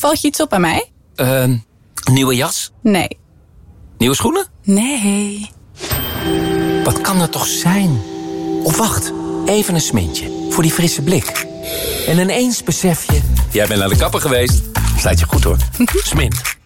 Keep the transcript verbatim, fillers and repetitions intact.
Valt je iets op aan mij? Uh, nieuwe jas? Nee. Nieuwe schoenen? Nee. Wat kan dat toch zijn? Of wacht, even een smintje. Voor die frisse blik. En ineens besef je... Jij bent naar de kapper geweest. Staat je goed hoor. Smint.